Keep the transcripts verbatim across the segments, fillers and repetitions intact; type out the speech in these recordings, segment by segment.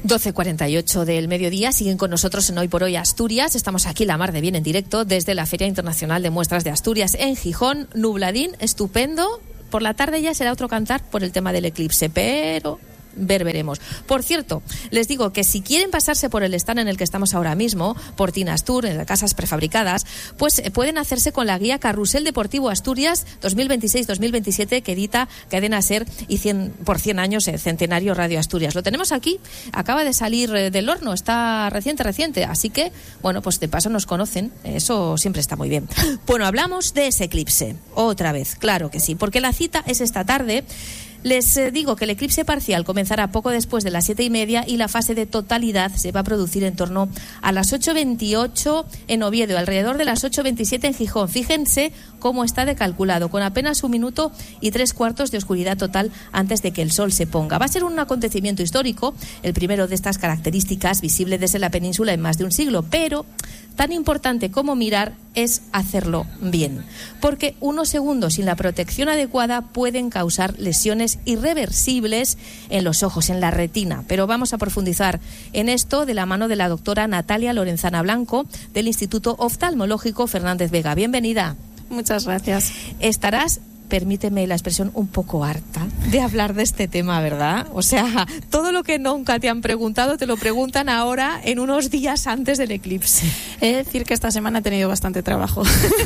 doce cuarenta y ocho del mediodía, siguen con nosotros en Hoy por Hoy Asturias. Estamos aquí la mar de bien en directo desde la Feria Internacional de Muestras de Asturias en Gijón. Nubladín, estupendo. Por la tarde ya será otro cantar por el tema del eclipse, pero ver veremos. Por cierto, les digo que si quieren pasarse por el stand en el que estamos ahora mismo, por Tinastur, en las casas prefabricadas, pues pueden hacerse con la guía Carrusel Deportivo Asturias dos mil veintiséis dos mil veintisiete que edita Cadena SER y cien, por cien años eh, Centenario Radio Asturias. Lo tenemos aquí, acaba de salir eh, del horno, está reciente, reciente, así que, bueno, pues de paso nos conocen, eso siempre está muy bien. Bueno, hablamos de ese eclipse, otra vez, claro que sí, porque la cita es esta tarde. Les eh, digo que el eclipse parcial comenzará poco después de las siete y media y la fase de totalidad se va a producir en torno a las ocho veintiocho en Oviedo, alrededor de las ocho veintisiete en Gijón. Fíjense cómo está de calculado, con apenas un minuto y tres cuartos de oscuridad total antes de que el sol se ponga. Va a ser un acontecimiento histórico, el primero de estas características, visible desde la península en más de un siglo, pero tan importante como mirar es hacerlo bien, porque unos segundos sin la protección adecuada pueden causar lesiones irreversibles en los ojos, en la retina. Pero vamos a profundizar en esto de la mano de la doctora Natalia Lorenzana Blanco del Instituto Oftalmológico Fernández Vega. Bienvenida. Muchas gracias. Estarás, permíteme la expresión, un poco harta de hablar de este tema, ¿verdad? O sea, todo lo que nunca te han preguntado te lo preguntan ahora en unos días antes del eclipse. He de decir que esta semana he tenido bastante trabajo.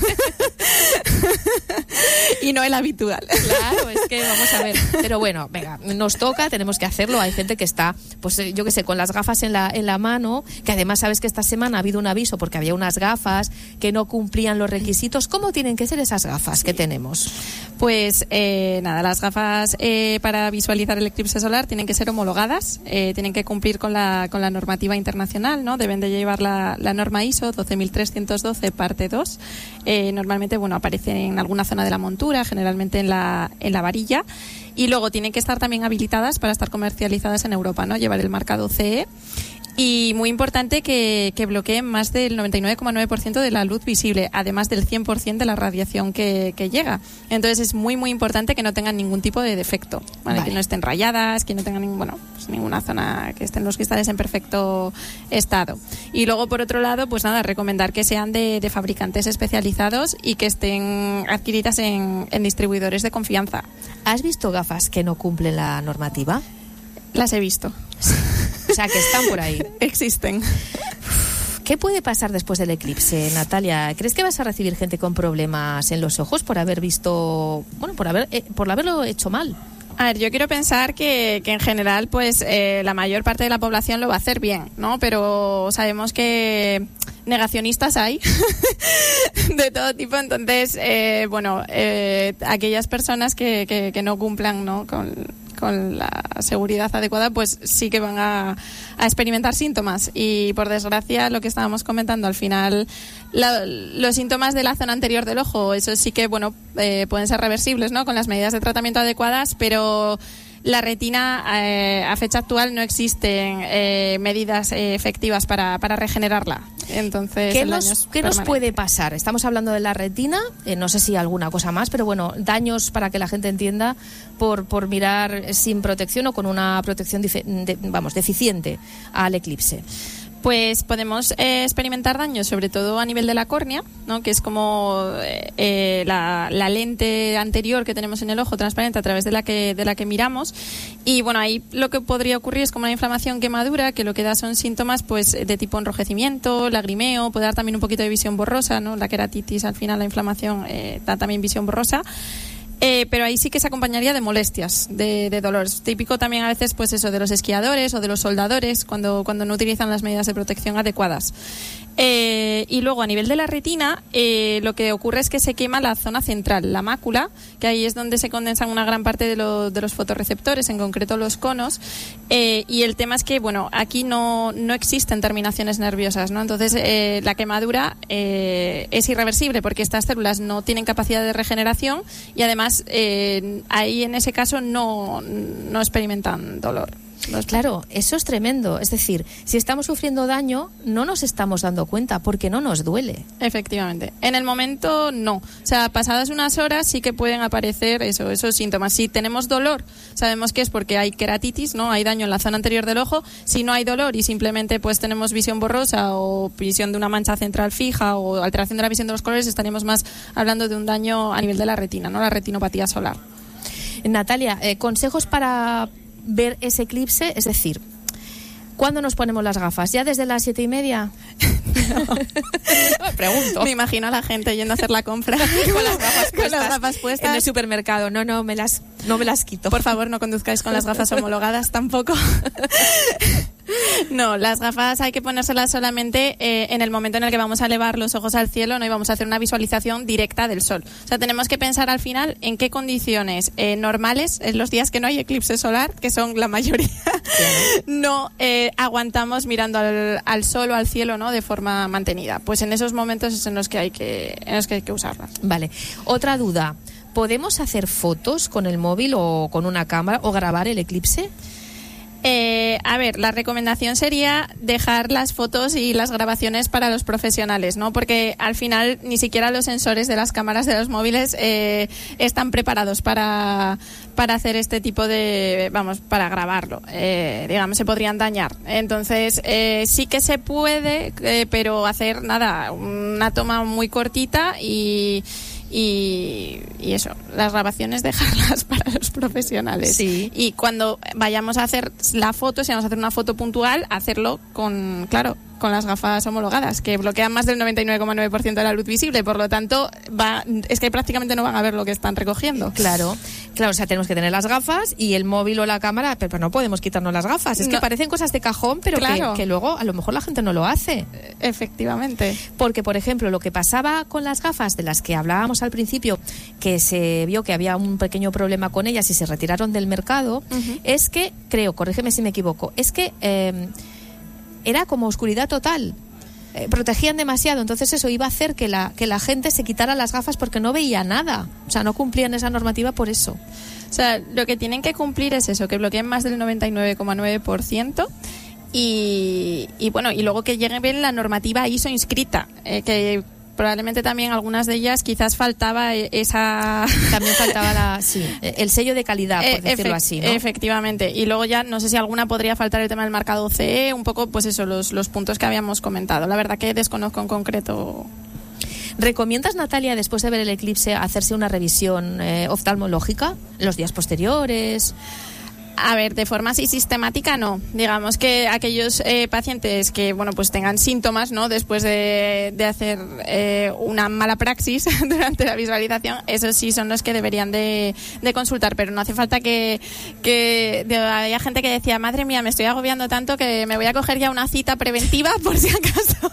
Y no el habitual. Claro, es que vamos a ver. Pero bueno, venga, nos toca, tenemos que hacerlo. Hay gente que está, pues yo qué sé, con las gafas en la, en la mano, que además sabes que esta semana ha habido un aviso porque había unas gafas que no cumplían los requisitos. ¿Cómo tienen que ser esas gafas que tenemos? Pues eh, nada, las gafas eh, para visualizar el eclipse solar tienen que ser homologadas, eh, tienen que cumplir con la, con la normativa internacional, ¿no? Deben de llevar la, la norma I S O doce mil trescientos doce parte dos. Eh, normalmente, bueno, aparece en alguna zona de la montura, generalmente en la, en la varilla. Y luego tienen que estar también habilitadas para estar comercializadas en Europa, ¿no? Llevar el marcado C E. Y muy importante que, que bloqueen más del noventa y nueve coma nueve por ciento de la luz visible, además del cien por ciento de la radiación que, que llega. Entonces es muy, muy importante que no tengan ningún tipo de defecto, ¿vale? Vale. Que no estén rayadas, que no tengan ningún, bueno, pues ninguna zona, que estén los cristales en perfecto estado. Y luego, por otro lado, pues nada, recomendar que sean de, de fabricantes especializados y que estén adquiridas en, en distribuidores de confianza. ¿Has visto gafas que no cumplen la normativa? Las he visto. O sea, que están por ahí. Existen. ¿Qué puede pasar después del eclipse, Natalia? ¿Crees que vas a recibir gente con problemas en los ojos por haber visto, bueno, por haber, eh, por haberlo hecho mal? A ver, yo quiero pensar que, que en general, pues eh, la mayor parte de la población lo va a hacer bien, ¿no? Pero sabemos que negacionistas hay de todo tipo, entonces, eh, bueno, eh, aquellas personas que, que, que no cumplan, ¿no? con con la seguridad adecuada, pues sí que van a, a experimentar síntomas. Y por desgracia, lo que estábamos comentando, al final la, los síntomas de la zona anterior del ojo, eso sí que, bueno, eh, pueden ser reversibles, ¿no? Con las medidas de tratamiento adecuadas, pero la retina, eh, a fecha actual no existen eh, medidas eh, efectivas para, para regenerarla. Entonces, ¿Qué, nos, ¿qué nos puede pasar? Estamos hablando de la retina, eh, no sé si alguna cosa más, pero bueno, daños para que la gente entienda por, por mirar sin protección o con una protección dife, de, vamos, deficiente al eclipse. Pues podemos eh, experimentar daños, sobre todo a nivel de la córnea, ¿no? Que es como eh, la, la lente anterior que tenemos en el ojo transparente a través de la que de la que miramos. Y bueno, ahí lo que podría ocurrir es como una inflamación, quemadura, que lo que da son síntomas pues de tipo enrojecimiento, lagrimeo, puede dar también un poquito de visión borrosa, ¿no? La queratitis, al final la inflamación eh, da también visión borrosa. Eh, pero ahí sí que se acompañaría de molestias, de, de dolores. Típico también a veces, pues eso, de los esquiadores o de los soldadores cuando, cuando no utilizan las medidas de protección adecuadas. Eh, y luego a nivel de la retina, eh, lo que ocurre es que se quema la zona central, la mácula, que ahí es donde se condensan una gran parte de, lo, de los fotorreceptores, en concreto los conos. Eh, y el tema es que, bueno, aquí no, no existen terminaciones nerviosas, ¿no? Entonces, eh, la quemadura eh, es irreversible porque estas células no tienen capacidad de regeneración y además eh, ahí en ese caso no, no experimentan dolor. Los Claro, eso es tremendo. Es decir, si estamos sufriendo daño, no nos estamos dando cuenta porque no nos duele. Efectivamente. En el momento, no. O sea, pasadas unas horas sí que pueden aparecer eso, esos síntomas. Si tenemos dolor, sabemos que es porque hay queratitis, ¿no? Hay daño en la zona anterior del ojo. Si no hay dolor y simplemente pues tenemos visión borrosa o visión de una mancha central fija o alteración de la visión de los colores, estaríamos más hablando de un daño a nivel de la retina, ¿no? La retinopatía solar. Natalia, eh, consejos para ver ese eclipse, es decir, ¿cuándo nos ponemos las gafas? ¿Ya desde las siete y media? No. Me pregunto. Me imagino a la gente yendo a hacer la compra con las gafas puestas, con las gafas puestas en el supermercado. No, no, me las, no me las quito. Por favor, no conduzcáis con las gafas homologadas tampoco. No, las gafas hay que ponérselas solamente eh, en el momento en el que vamos a elevar los ojos al cielo, ¿no? Y vamos a hacer una visualización directa del sol. O sea, tenemos que pensar al final en qué condiciones eh, normales, en los días que no hay eclipse solar, que son la mayoría, no eh, aguantamos mirando al, al sol o al cielo, ¿no? De forma mantenida. Pues en esos momentos es en los que hay que, en los que hay que usarlas. Vale. Otra duda. ¿Podemos hacer fotos con el móvil o con una cámara o grabar el eclipse? Eh, a ver, la recomendación sería dejar las fotos y las grabaciones para los profesionales, ¿no? Porque al final ni siquiera los sensores de las cámaras de los móviles eh, están preparados para, para hacer este tipo de, vamos, para grabarlo. Eh, digamos, se podrían dañar. Entonces, eh, sí que se puede, eh, pero hacer nada, una toma muy cortita y... Y, y eso, las grabaciones dejarlas para los profesionales. Sí. Y cuando vayamos a hacer la foto, si vamos a hacer una foto puntual, hacerlo con, claro, con las gafas homologadas, que bloquean más del noventa y nueve coma nueve por ciento de la luz visible. Por lo tanto, va, es que prácticamente no van a ver lo que están recogiendo. Claro, claro, o sea, tenemos que tener las gafas y el móvil o la cámara, pero, pero no podemos quitarnos las gafas. Es no. que parecen cosas de cajón, pero claro. que, que luego a lo mejor la gente no lo hace. Efectivamente. Porque, por ejemplo, lo que pasaba con las gafas de las que hablábamos al principio, que se vio que había un pequeño problema con ellas y se retiraron del mercado, uh-huh. es que, creo, corrígeme si me equivoco, es que eh, era como oscuridad total. Eh, protegían demasiado, entonces eso iba a hacer que la, que la gente se quitara las gafas porque no veía nada. O sea, no cumplían esa normativa por eso. O sea, lo que tienen que cumplir es eso, que bloqueen más del noventa y nueve coma nueve por ciento. Y, y bueno, y luego que llegue bien la normativa I S O inscrita, eh, que probablemente también algunas de ellas quizás faltaba esa... También faltaba la, sí, el sello de calidad, por decirlo Efect- así, ¿no? Efectivamente. Y luego ya, no sé si alguna podría faltar el tema del marcado C E, un poco, pues eso, los, los puntos que habíamos comentado. La verdad que desconozco en concreto. ¿Recomiendas, Natalia, después de ver el eclipse, hacerse una revisión eh, oftalmológica los días posteriores? A ver, de forma así sistemática no. Digamos que aquellos eh, pacientes que, bueno, pues tengan síntomas, ¿no? Después de, de hacer eh, una mala praxis durante la visualización, esos sí son los que deberían de, de consultar, pero no hace falta que, que de, había gente que decía, madre mía, me estoy agobiando tanto que me voy a coger ya una cita preventiva por si acaso.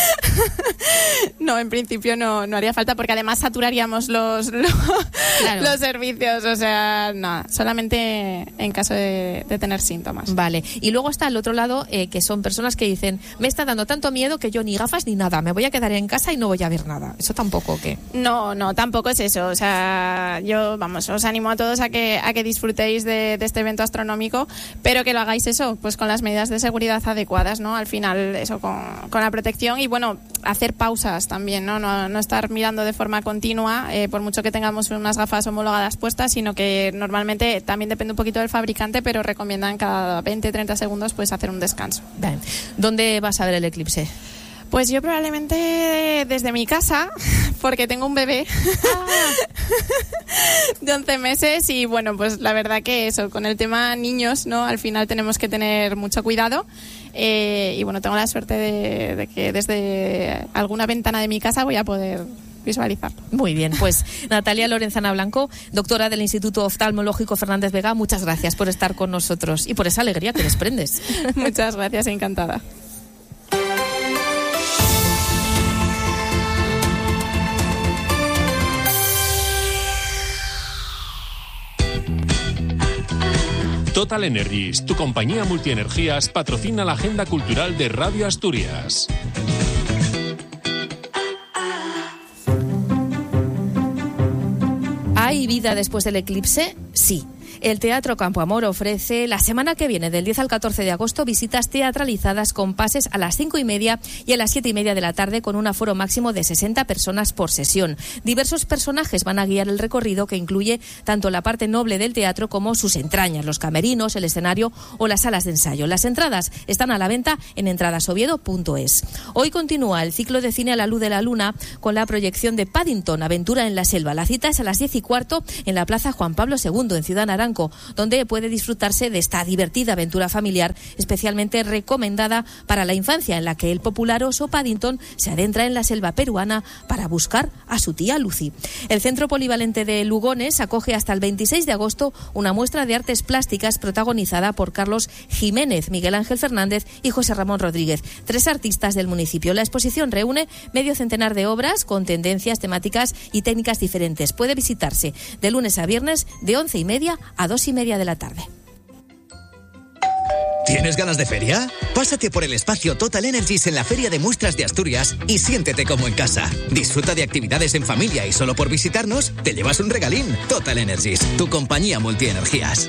No, en principio no, no haría falta porque además saturaríamos los, los, claro. los servicios, o sea, no, solamente en caso De, de tener síntomas. Vale, y luego está al otro lado, eh, que son personas que dicen, me está dando tanto miedo que yo ni gafas ni nada, me voy a quedar en casa y no voy a ver nada. Eso tampoco, ¿qué? No, no, tampoco es eso. O sea, yo, vamos, os animo a todos a que, a que disfrutéis de, de este evento astronómico, pero que lo hagáis eso, pues con las medidas de seguridad adecuadas, ¿no? Al final, eso, con, con la protección y, bueno, hacer pausas también, ¿no? No, no estar mirando de forma continua, eh, por mucho que tengamos unas gafas homologadas puestas, sino que normalmente también depende un poquito del fabricante, pero recomiendan cada veinte a treinta segundos pues hacer un descanso. Bien. ¿Dónde vas a ver el eclipse? Pues yo probablemente desde mi casa, porque tengo un bebé ah. de once meses y bueno, pues la verdad que eso, con el tema niños, ¿no? Al final tenemos que tener mucho cuidado. Eh, y bueno, tengo la suerte de, de que desde alguna ventana de mi casa voy a poder visualizarlo. Muy bien, pues Natalia Lorenzana Blanco, doctora del Instituto Oftalmológico Fernández Vega, muchas gracias por estar con nosotros y por esa alegría que desprendes. Muchas gracias, encantada. Total Energies, tu compañía multienergías, patrocina la agenda cultural de Radio Asturias. ¿Hay vida después del eclipse? Sí. El Teatro Campo Amor ofrece la semana que viene, del diez al catorce de agosto, visitas teatralizadas con pases a las cinco y media y a las siete y media de la tarde, con un aforo máximo de sesenta personas por sesión. Diversos personajes van a guiar el recorrido, que incluye tanto la parte noble del teatro como sus entrañas, los camerinos, el escenario o las salas de ensayo. Las entradas están a la venta en entradasobiedo punto es. Hoy continúa el ciclo de cine a la luz de la luna con la proyección de Paddington, Aventura en la selva. La cita es a las diez y cuarto en la Plaza Juan Pablo segundo, en Ciudad Naranjo, donde puede disfrutarse de esta divertida aventura familiar, especialmente recomendada para la infancia, en la que el popular oso Paddington se adentra en la selva peruana para buscar a su tía Lucy. El Centro Polivalente de Lugones acoge hasta el veintiséis de agosto una muestra de artes plásticas protagonizada por Carlos Jiménez, Miguel Ángel Fernández y José Ramón Rodríguez, tres artistas del municipio. La exposición reúne medio centenar de obras con tendencias, temáticas y técnicas diferentes. Puede visitarse de lunes a viernes de once y media a dos y media de la tarde. ¿Tienes ganas de feria? Pásate por el espacio Total Energies en la Feria de Muestras de Asturias y siéntete como en casa. Disfruta de actividades en familia y solo por visitarnos te llevas un regalín. Total Energies, tu compañía multienergías.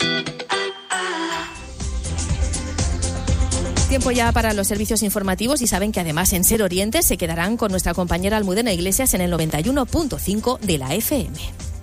Tiempo ya para los servicios informativos, y saben que además en Ser Oriente se quedarán con nuestra compañera Almudena Iglesias en el noventa y uno punto cinco de la F M.